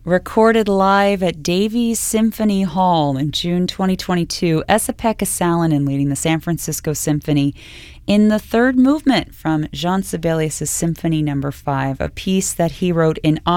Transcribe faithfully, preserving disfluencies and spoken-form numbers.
Recorded live at Davies Symphony Hall in June twenty twenty-two, Esa-Pekka Salonen leading the San Francisco Symphony in the third movement from Jean Sibelius' Symphony Number five, a piece that he wrote in